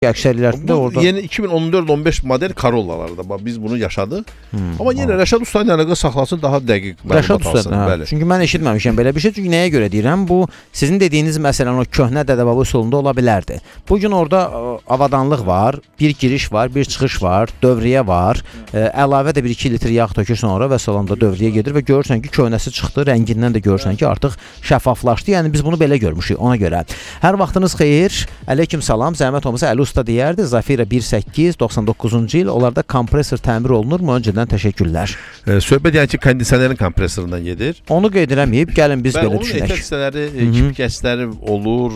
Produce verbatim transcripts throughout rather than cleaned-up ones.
Əksəriyyətində orada yeni iki min on dörd on beş model Corollalarda biz bunu yaşadıq. Hmm, Amma yenə Rəşad Usta ilə əlaqə saxlasın, daha dəqiq Rəşad Usta, hə. Çünki mən eşitməmişəm belə bir şey. Çünki nəyə görə deyirəm? Bu sizin dediyiniz məsələn o köhnə dədə-baba üsulunda ola bilərdi. Bu gün orada avadanlıq var, bir giriş var, bir çıxış var, dövriyə var. Ə, əlavə də bir iki litr yağ tökür sonra və salonda dövriyə gedir və görürsən ki, köhnəsi çıxdı, rəngindən də görürsən ki, artıq şəffaflaşdı. Yəni biz bunu belə görmüşük ona görə. Hər vaxtınız xeyir. Aleyküm salam. Zəhmət olmasa Əli Usta deyərdi. Zafira bir səkkiz doxsan doqquzuncu il. Onlarda kompresor təmir olunurmu? Öncədən təşəkkürlər. E, söhbət yəni ki, kondisionerin kompresorundan gedir. Onu qeyd eləməyib, gəlin biz Bəli, belə düşünək. Onun ehtiyacları, kipkəsləri olur,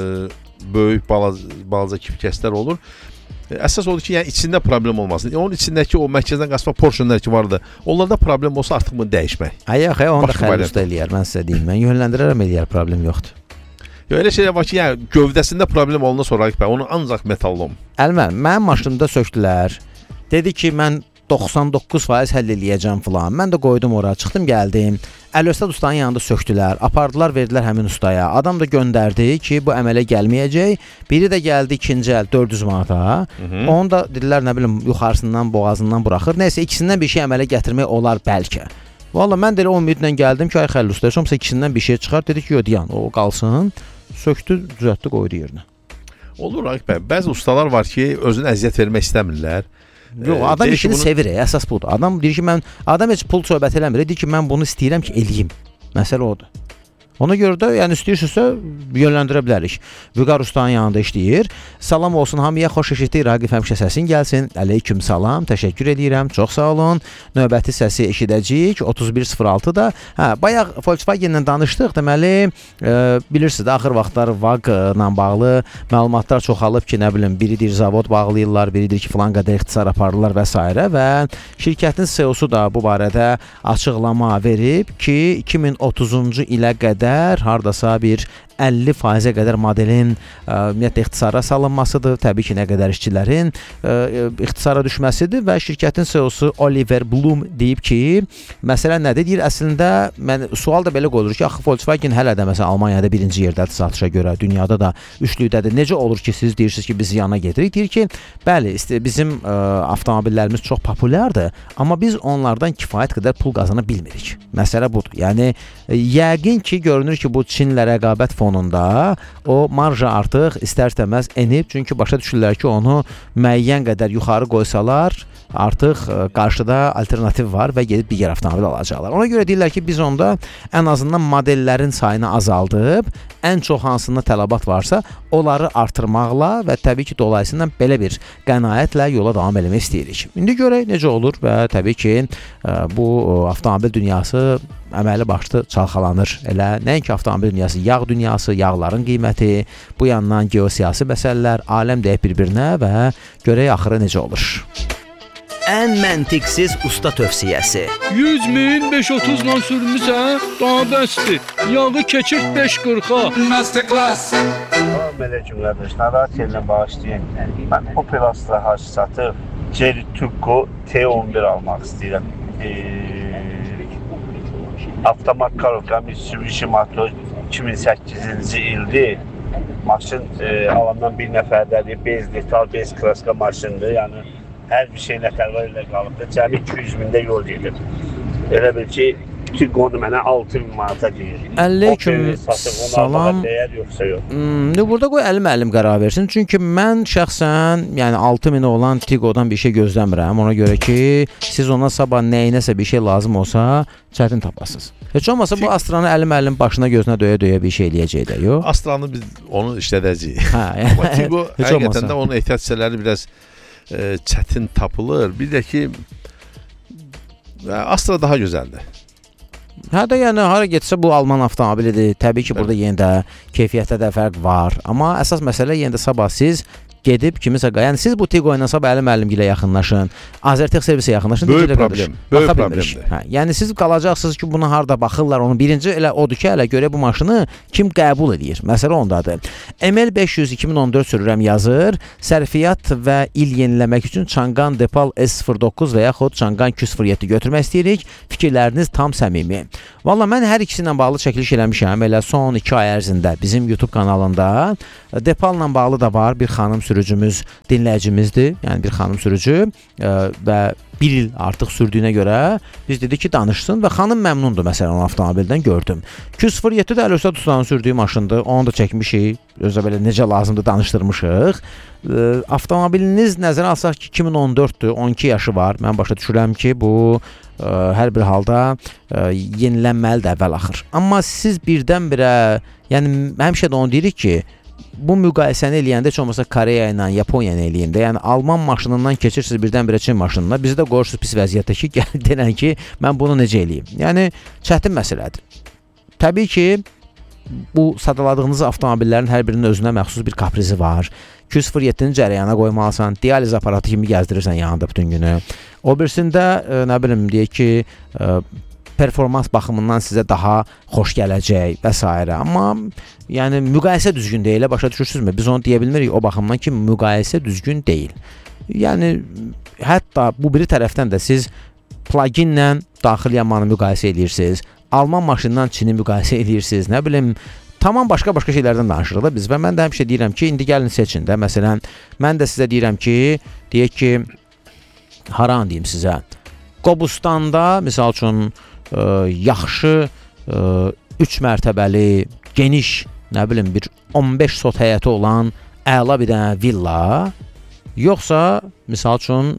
e, böyük balaca, balaca kipkəslər olur. E, əsas odur ki, yəni içində problem olmasın. E, onun içindəki o mərkəzdən qaçma porsionlar ki vardı, onlarda problem olsa artıq bunu dəyişmək. Ay, ay, onu da Xəlil Usta eləyər, mən sizə deyim. Mən yönləndirərəm eləyər, problem yoxdur. Yo, elə şeylər var ki, yəni gövdəsində problem olundan sonra onu ancaq metallom. Əlmən, mənim maşınımda söktülər. Dedi ki, mən doxsan doqquz faiz həll eləyəcəm filan. Mən də qoydum ora, çıxdım, gəldim. Əlövsət ustanın yanında söktülər. Apardılar, verdilər həmin ustaya. Adam da göndərdi ki, bu əmələ gəlməyəcək. Biri də gəldi ikinci əl dörd yüz manata. Hı -hı. Onu da dedilər, nə bilim, yuxarısından, boğazından buraxır. Nəysə, ikisindən bir şey əmələ gətirmək olar bəlkə. Valla mən də elə o ümidlə gəldim ki, ay Xəlil Usta, heç olmasa ikisindən bir şey çıxar. Dedi ki, yo, diyan, o qalsın. Söktü, düzəltdi, qoydu yerinə. Olur, Raqib bəy. Bəzi ustalar var ki, özünə əziyyət vermək istəmirlər. Yox, adam işini bunu... sevir, əsas budur. Adam deyir ki, mən adam heç pul söhbət eləmir. Deyir ki, mən bunu istəyirəm ki, eləyim. Məsələ odur. Ona görə də, yəni istəyirsinizsə yönləndirə bilərik. Vüqar ustanın yanında işləyir. Salam olsun hamıya, xoş eşitdik. Raqib həmişə səsin gəlsin. Aleyküm salam, təşəkkür edirəm. Çox sağ olun. Növbəti səsi eşidəcəyik. otuz bir sıfır altıda. Hə, bayaq Volkswagen-lə danışdıq. Deməli, e, bilirsiniz, axır vaxtlar V A G-la bağlı məlumatlar çoxalıb ki, nə bilim, biri deyir zavod bağlayırlar, biri deyir ki, filan qədər ixtisar aparırlar və s. və şirkətin C E O-su da bu barədə açıqlama verib ki, iki min otuzuncu ilə qədər hardasa bir əlli faizə qədər modelin ə, ümumiyyətlə ixtisara salınmasıdır. Təbii ki, nə qədər işçilərin ə, ixtisara düşməsidir və şirkətin C E O-su Oliver Bloom deyib ki, məsələ nədir? Deyir, əslində mən sual da belə qoyulur ki, axı Volkswagen hələ də məsələn Almaniyada birinci yerdədir satışa görə, dünyada da üçlükdədir. Necə olur ki, siz deyirsiniz ki, biz yana gedirik? Deyir ki, bəli, bizim ə, avtomobillərimiz çox populyardır, amma biz onlardan kifayət qədər pul qazana bilmirik. Məsələ budur. Yəni yəqin ki, görünür ki, bu Çinlə rəqabət fonunda o marja artıq istər-istəməz enib, çünki başa düşürlər ki, onu müəyyən qədər yuxarı qoysalar, artıq qarşıda alternativ var və gedib digər avtomobil alacaqlar. Ona görə deyirlər ki, biz onda ən azından modellərin sayını azaldıb, ən çox hansında tələbat varsa, onları artırmaqla və təbii ki, dolayısıyla belə bir qənaətlə yola davam eləmək istəyirik. İndi görək necə olur və təbii ki, bu avtomobil dünyası əməli başlı çalxalanır. Elə nəinki avtomobil dünyası, yağ dünyası, yağların qiyməti, bu yandan geosiyasi məsələlər, aləm deyək bir-birinə və görək axırı necə olur. Ən məntiqsiz usta tövsiyəsi. yüz min beş otuzla sürmüsən, daha bəsdir. Yağı keçir beş qırxa. Masterclass. Belə cümlədir. Narahat elən bağışlayın. Mən Opel Astra H satıb Cherry Turbo T on bir almaq istəyirəm. Eee Avtomat karotka Mitsubishi motor iki min səkkizinci ildir. Maşın e, alandan bir nəfərdədir. Bez detal, bez klaska maşındır. Yəni hər bir şey nətərvar ilə qalıbdır. Cəmi iki yüz mində yol gedir. Elə bil ki, Turbo-nu mənə altı min manata deyir. Aleyküm salam. Dəyər yoxsa yox. Hmm, burada qoy əlim əlim qərar versin. Çünki mən şəxsən, yəni altı min olan Tigo'dan bir şey gözləmirəm. Ona görə ki, siz ona sabah nəyinəsə bir şey lazım olsa, çətin tapasınız. Heç olmasa bu Astranı əlim əlim başına gözünə döyə-döyə bir şey eləyəcək də, yox? Astranı biz onu işlədəcəyik. Hə, yəni. Amma Tigo həqiqətən də onun ehtiyac hissələri biraz e, çətin tapılır. Bir də ki, Astra daha gözəldir. Hə də yəni hara getsə bu Alman avtomobilidir. Təbii ki, burada yenə də keyfiyyətdə də fərq var. Amma əsas məsələ yenə də sabah siz gedib kimisə, yəni siz bu Tigo ilə sabah əlim əlimgilə yaxınlaşın, Azertex servisə yaxınlaşın. Böyük problem, böyük problemdir. Hə, yəni siz qalacaqsınız ki, buna harda baxırlar, onu birinci elə odur ki, elə görə bu maşını kim qəbul edir? Məsələ ondadır. M L beş yüz iki min on dörd sürürəm yazır. Sərfiyyat və il yeniləmək üçün Changan Depal S sıfır doqquz və yaxud Changan Q sıfır yeddi götürmək istəyirik. Fikirləriniz tam səmimi. Valla mən hər ikisi ilə bağlı çəkiliş eləmişəm. Elə son iki ay ərzində bizim YouTube kanalında Depal ilə bağlı da var. Bir xanım sürür sürücümüz dinləyicimizdir. Yəni bir xanım sürücü ə, və bir il artıq sürdüyünə görə biz dedik ki, danışsın və xanım məmnundur məsələn o avtomobildən gördüm. iki yüz yeddi də Əlövsət Ustanın sürdüyü maşındır. Onu da çəkmişik. Özə belə necə lazımdır danışdırmışıq. Ə, avtomobiliniz nəzərə alsaq ki, iki min on dörddür, on iki yaşı var. Mən başa düşürəm ki, bu ə, hər bir halda ə, yenilənməlidir əvvəl axır. Amma siz birdən-birə, yəni həmişə də onu deyirik ki, bu müqayisəni eləyəndə heç olmasa Koreya ilə Yaponiya ilə eləyəndə, yəni Alman maşınından keçirsiniz birdən-birə Çin maşınına, bizi də qoyursunuz pis vəziyyətdə ki, gəl denən ki, mən bunu necə eləyim? Yəni çətin məsələdir. Təbii ki, bu sadaladığınız avtomobillərin hər birinin özünə məxsus bir kaprizi var. iki yüz yeddini cərəyana qoymalısan, dializ aparatı kimi gəzdirirsən yanında bütün günü. O birisində, ə, nə bilim, deyək ki, ə, performans baxımından sizə daha xoş gələcək və s. Amma yəni müqayisə düzgün deyil, başa düşürsünüzmü? Biz onu deyə bilmirik o baxımdan ki, müqayisə düzgün deyil. Yəni hətta bu biri tərəfdən də siz plug-inlə daxili yanmanı müqayisə edirsiniz, Alman maşınından Çini müqayisə edirsiniz, nə bilim, tamam başqa-başqa şeylərdən danışırıq da biz və mən də həmişə deyirəm ki, indi gəlin seçin də. Məsələn, mən də sizə deyirəm ki, deyək ki, haran deyim sizə, Qobustanda, misal üçün, Ə, yaxşı ə, üç mərtəbəli, geniş, nə bilim, bir on beş sot həyəti olan əla bir dənə villa, yoxsa misal üçün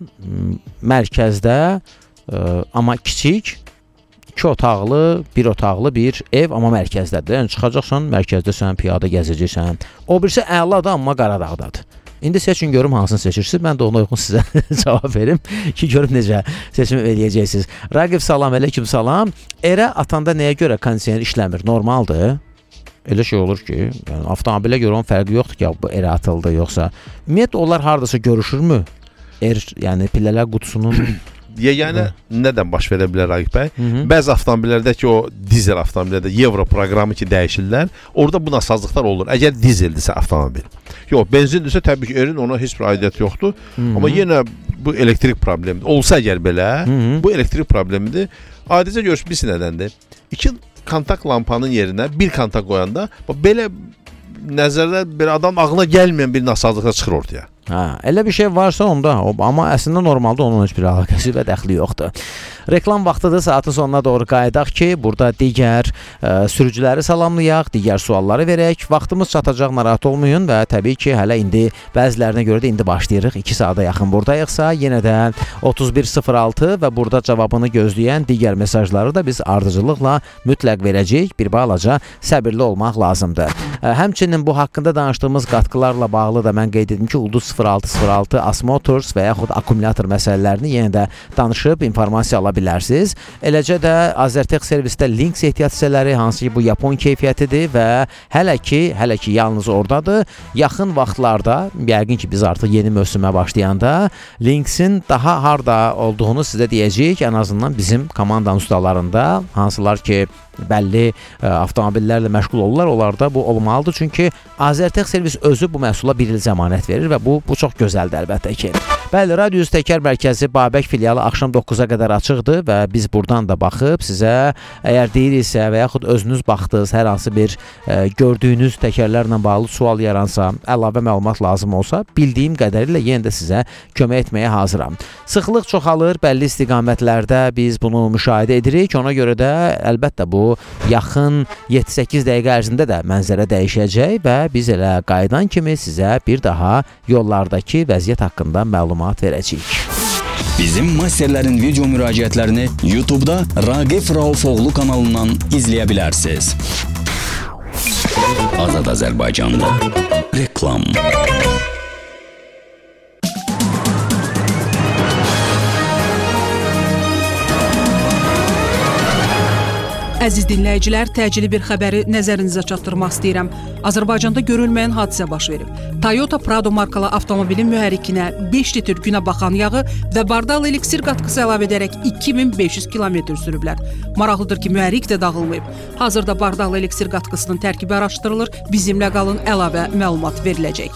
mərkəzdə ə, amma kiçik, iki otaqlı, bir otaqlı bir ev, amma mərkəzdədir. Yəni çıxacaqsan, mərkəzdəsən, piyada gəzəcəksən. O birisi əladır, amma Qaradağdadır. İndi seçin görüm hansını seçirsiniz. Mən də ona uyğun sizə cavab verim ki, görüm necə seçim eləyəcəksiniz. Raqib salam, aleyküm salam. Erə atanda nəyə görə kondisioner işləmir? Normaldır. Elə şey olur ki, yəni avtomobilə görə onun fərqi yoxdur ki, bu erə atıldı yoxsa. Ümumiyyətlə onlar hardasa görüşürmü? Er, yəni pillələr qutusunun Yeganə nədən baş verə bilər Raqib bəy? Bəzi avtomobillərdəki o dizel avtomobillərdə Euro proqramı ki dəyişirlər, orada bu nasazlıqlar olur. Əgər dizeldirsə avtomobil. Yox, benzindirsə təbii ki, erin ona heç bir aidiyyəti yoxdur. Hı -hı. Amma yenə bu elektrik problemidir. Olsa əgər belə, Hı -hı. bu elektrik problemidir. Adicə görüş bilsin nədəndir? İki kontak lampanın yerinə bir kontak qoyanda belə nəzərdə bir adam ağlına gəlməyən bir nasazlıqla çıxır ortaya. Hə, elə bir şey varsa onda, amma əslində normalda onun heç bir əlaqəsi və dəxli yoxdur. Reklam vaxtıdır, saatın sonuna doğru qayıdaq ki, burada digər ə, sürücüləri salamlayaq, digər sualları verək. Vaxtımız çatacaq, narahat olmayın və təbii ki, hələ indi bəzilərinə görə də indi başlayırıq. iki saata yaxın buradayıqsa, yenə də otuz bir sıfır altı və burada cavabını gözləyən digər mesajları da biz ardıcılıqla mütləq verəcəyik. Bir balaca səbirli olmaq lazımdır. Ə, həmçinin bu haqqında danışdığımız qatqılarla bağlı da mən qeyd edim ki, Ulduz sıfır altı sıfır altı Asmotors və yaxud akkumulyator məsələlərini yenə də danışıb informasiya ala bilərsiniz. Eləcə də Azertech servisdə Lynx ehtiyat hissələri, hansı ki bu Yapon keyfiyyətidir və hələ ki, hələ ki yalnız oradadır. Yaxın vaxtlarda, yəqin ki biz artıq yeni mövsümə başlayanda Lynx'in daha harda olduğunu sizə deyəcəyik. Ən azından bizim komandanın ustalarında, hansılar ki bəlli ə, avtomobillərlə məşğul olurlar, onlarda bu olmalıdır. Çünki Azertech servis özü bu məhsula bir il zəmanət verir və bu bu çox gözəldir əlbəttə ki. Bəli, Radio Təkər mərkəzi Babək filialı axşam doqquza qədər açıqdır və biz buradan da baxıb sizə əgər deyiriksə və yaxud özünüz baxdınız, hər hansı bir ə, gördüyünüz təkərlərlə bağlı sual yaransa, əlavə məlumat lazım olsa, bildiyim qədərilə yenə də sizə kömək etməyə hazıram. Sıxlıq çoxalır, bəlli istiqamətlərdə biz bunu müşahidə edirik. Ona görə də əlbəttə bu yaxın yeddi səkkiz dəqiqə ərzində də mənzərə dəyişəcək və biz elə qayıdan kimi sizə bir daha yollardakı vəziyyət haqqında məlumat verəcəyik. Bizim masterlərin video müraciətlərini YouTube-da Raqif Raufoğlu kanalından izləyə bilərsiniz. Azad Azərbaycanda reklam. Əziz dinləyicilər, təcili bir xəbəri nəzərinizə çatdırmaq istəyirəm. Azərbaycanda görülməyən hadisə baş verib. Toyota Prado markalı avtomobilin mühərrikinə beş litr günə baxan yağı və bardal eliksir qatqısı əlavə edərək iki min beş yüz kilometr sürüblər. Maraqlıdır ki, mühərrik də dağılmayıb. Hazırda bardal eliksir qatqısının tərkibi araşdırılır, bizimlə qalın, əlavə məlumat veriləcək.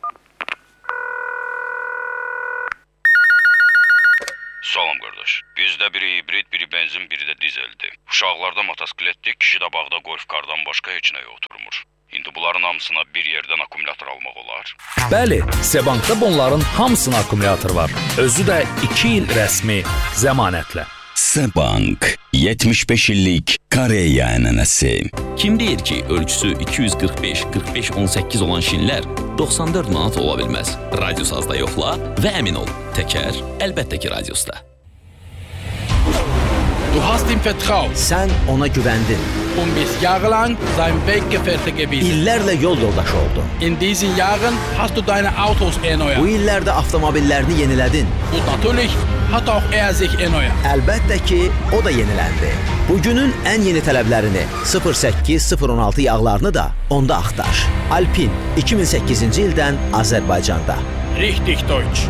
Salam qardaş. Biz Özdə biri hibrid, biri benzin, biri də dizeldir. Uşaqlarda motosikletdir, kişi də bağda golf kardan başqa heç nəyə oturmur. İndi bunların hamısına bir yerdən akkumulyator almaq olar. Bəli, Sebankda bunların hamısına akkumulyator var. Özü də iki il rəsmi zəmanətlə. Sebank yetmiş beş illik Koreya ənənəsi. Kim deyir ki, ölçüsü iki yüz qırx beş qırx beş on səkkiz olan şinlər doxsan dörd manat ola bilməz. Radiosazda yoxla və əmin ol, təkər əlbəttə ki radiosda. Du hast ihm vertraut. Sən ona güvəndin. Und bis jahrelang sein Weggefährte gewesen. İllərlə yol yoldaşı oldun. In diesen Jahren hast du deine Autos erneuert. Bu illərdə avtomobillerini yenilədin. Und natürlich hat auch er sich erneuert. Əlbəttə ki, o da yeniləndi. Bugünün ən yeni tələblərini sıfır səkkiz sıfır on altı yağlarını da onda axtar. Alpin iki min səkkizinci ildən Azərbaycanda. Richtig Deutsch.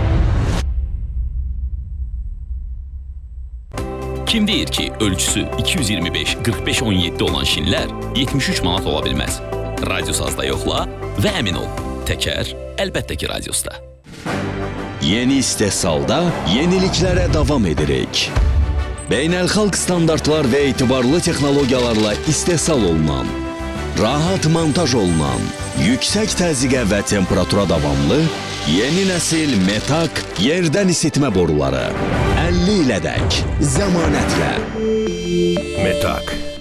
Kim deyir ki, ölçüsü iki yüz iyirmi beş qırx beş on yeddi olan şinlər yetmiş üç manat ola bilməz. Radiosazda yoxla və əmin ol, təkər əlbəttə ki radiosda. Yeni istehsalda yeniliklərə davam edirik. Beynəlxalq standartlar və etibarlı texnologiyalarla istehsal olunan, rahat montaj olunan, yüksək təzyiqə və temperatura davamlı yeni nəsil Metak yerdən isitmə boruları. əlli ilədək zəmanətlə. Metak